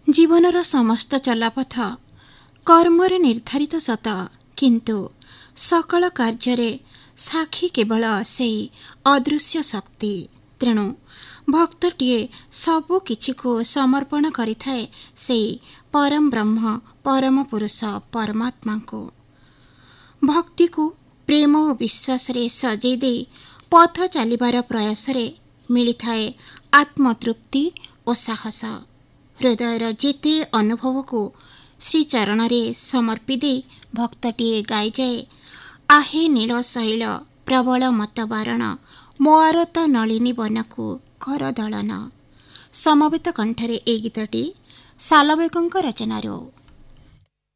ଜୀବନର ସମସ୍ତ ଚଲାପଥ କର୍ମରେ ନିର୍ଦ୍ଧାରିତ ସତ, କିନ୍ତୁ ସକଳ କାର୍ଯ୍ୟରେ ସାକ୍ଷୀ କେବଳ ସେଇ ଅଦୃଶ୍ୟ ଶକ୍ତି। ତେଣୁ ଭକ୍ତଟିଏ ସବୁ କିଛିକୁ ସମର୍ପଣ କରିଥାଏ ସେଇ ପରମ ବ୍ରହ୍ମ, ପରମ ପୁରୁଷ ପରମାତ୍ମାଙ୍କୁ। ଭକ୍ତିକୁ ପ୍ରେମ ଓ ବିଶ୍ୱାସରେ ସଜେଇ ଦେଇ ପଥ ଚାଲିବାର ପ୍ରୟାସରେ ମିଳିଥାଏ ଆତ୍ମତୃପ୍ତି ଓ ସାହସ। ହୃଦୟର ଯେତେ ଅନୁଭବକୁ ଶ୍ରୀଚରଣରେ ସମର୍ପି ଦେଇ ଭକ୍ତଟିଏ ଗାଇଯାଏ, ଆହେ ନୀଳ ଶୈଳ ପ୍ରବଳ ମତ ବାରଣ, ମୋ ଆରତ ନଳିନୀ ବନକୁ କର ଦଳନ। ସମବେତ କଣ୍ଠରେ ଏହି ଗୀତଟି ସାଲବେଗଙ୍କ ରଚନାରୁ।